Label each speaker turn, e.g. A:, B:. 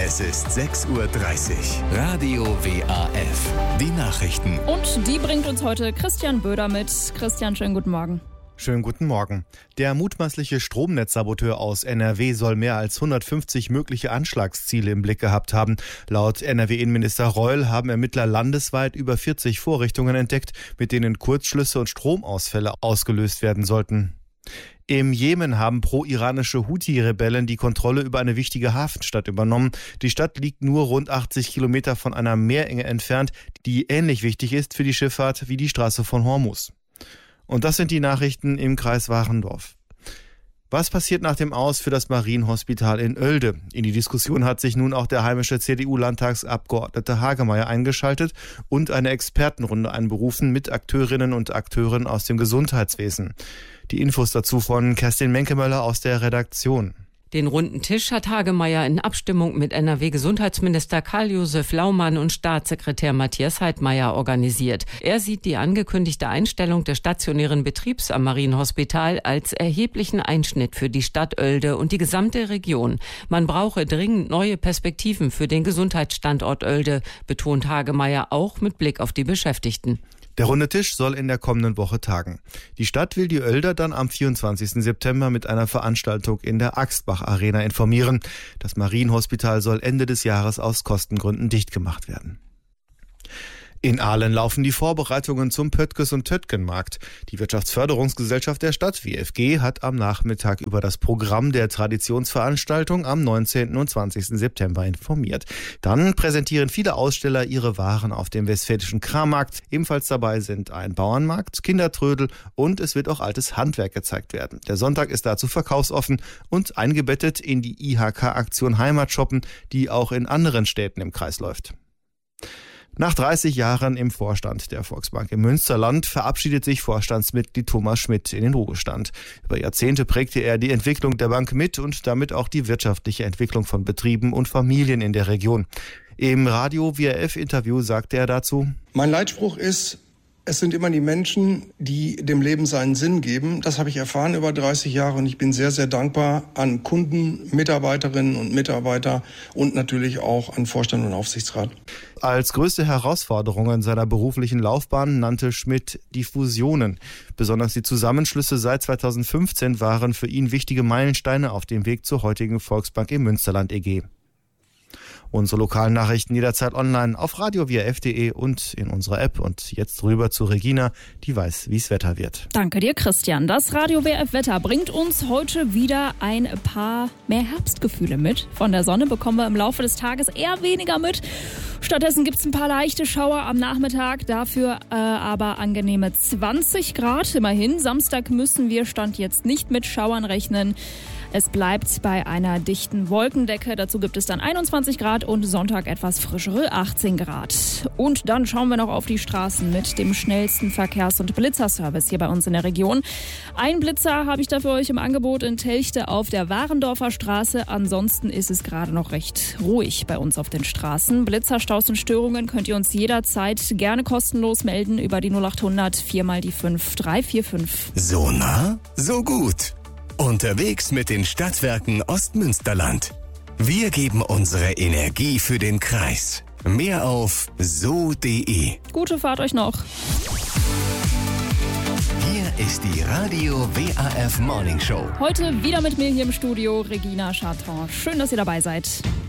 A: Es ist 6:30 Uhr. Radio WAF. Die Nachrichten.
B: Und die bringt uns heute Christian Böder mit. Christian, schönen guten Morgen.
C: Schönen guten Morgen. Der mutmaßliche Stromnetzsaboteur aus NRW soll mehr als 150 mögliche Anschlagsziele im Blick gehabt haben. Laut NRW-Innenminister Reul haben Ermittler landesweit über 40 Vorrichtungen entdeckt, mit denen Kurzschlüsse und Stromausfälle ausgelöst werden sollten. Im Jemen haben pro-iranische Houthi-Rebellen die Kontrolle über eine wichtige Hafenstadt übernommen. Die Stadt liegt nur rund 80 Kilometer von einer Meerenge entfernt, die ähnlich wichtig ist für die Schifffahrt wie die Straße von Hormuz. Und das sind die Nachrichten im Kreis Warendorf. Was passiert nach dem Aus für das Marienhospital in Oelde? In die Diskussion hat sich nun auch der heimische CDU-Landtagsabgeordnete Hagemeyer eingeschaltet und eine Expertenrunde einberufen mit Akteurinnen und Akteuren aus dem Gesundheitswesen. Die Infos dazu von Kerstin Menkemöller aus der Redaktion.
D: Den runden Tisch hat Hagemeyer in Abstimmung mit NRW-Gesundheitsminister Karl-Josef Laumann und Staatssekretär Matthias Heidmeier organisiert. Er sieht die angekündigte Einstellung des stationären Betriebs am Marienhospital als erheblichen Einschnitt für die Stadt Oelde und die gesamte Region. Man brauche dringend neue Perspektiven für den Gesundheitsstandort Oelde, betont Hagemeyer auch mit Blick auf die Beschäftigten.
C: Der runde Tisch soll in der kommenden Woche tagen. Die Stadt will die Oelder dann am 24. September mit einer Veranstaltung in der Axtbach-Arena informieren. Das Marienhospital soll Ende des Jahres aus Kostengründen dicht gemacht werden. In Ahlen laufen die Vorbereitungen zum Pöttges- und Töttgen-Markt. Die Wirtschaftsförderungsgesellschaft der Stadt, WFG, hat am Nachmittag über das Programm der Traditionsveranstaltung am 19. und 20. September informiert. Dann präsentieren viele Aussteller ihre Waren auf dem Westfälischen Krammarkt. Ebenfalls dabei sind ein Bauernmarkt, Kindertrödel und es wird auch altes Handwerk gezeigt werden. Der Sonntag ist dazu verkaufsoffen und eingebettet in die IHK-Aktion Heimatshoppen, die auch in anderen Städten im Kreis läuft. Nach 30 Jahren im Vorstand der Volksbank im Münsterland verabschiedet sich Vorstandsmitglied Thomas Schmidt in den Ruhestand. Über Jahrzehnte prägte er die Entwicklung der Bank mit und damit auch die wirtschaftliche Entwicklung von Betrieben und Familien in der Region. Im Radio WRF-Interview sagte er dazu:
E: Mein Leitspruch ist: Es sind immer die Menschen, die dem Leben seinen Sinn geben. Das habe ich erfahren über 30 Jahre und ich bin sehr, sehr dankbar an Kunden, Mitarbeiterinnen und Mitarbeiter und natürlich auch an Vorstand und Aufsichtsrat.
C: Als größte Herausforderung in seiner beruflichen Laufbahn nannte Schmidt die Fusionen. Besonders die Zusammenschlüsse seit 2015 waren für ihn wichtige Meilensteine auf dem Weg zur heutigen Volksbank im Münsterland EG. Unsere lokalen Nachrichten jederzeit online auf radiowrf.de und in unserer App. Und jetzt rüber zu Regina, die weiß, wie es Wetter wird.
B: Danke dir, Christian. Das Radio WRF Wetter bringt uns heute wieder ein paar mehr Herbstgefühle mit. Von der Sonne bekommen wir im Laufe des Tages eher weniger mit. Stattdessen gibt es ein paar leichte Schauer am Nachmittag, dafür aber angenehme 20 Grad immerhin. Samstag müssen wir Stand jetzt nicht mit Schauern rechnen. Es bleibt bei einer dichten Wolkendecke. Dazu gibt es dann 21 Grad und Sonntag etwas frischere 18 Grad. Und dann schauen wir noch auf die Straßen mit dem schnellsten Verkehrs- und Blitzerservice hier bei uns in der Region. Ein Blitzer habe ich da für euch im Angebot in Telchte auf der Warendorfer Straße. Ansonsten ist es gerade noch recht ruhig bei uns auf den Straßen. Blitzerstaus und Störungen könnt ihr uns jederzeit gerne kostenlos melden über die 0800 4x5 345.
A: So nah, so gut. Unterwegs mit den Stadtwerken Ostmünsterland. Wir geben unsere Energie für den Kreis. Mehr auf so.de.
B: Gute Fahrt euch noch.
A: Hier ist die Radio WAF Morning Show.
B: Heute wieder mit mir hier im Studio Regina Charton. Schön, dass ihr dabei seid.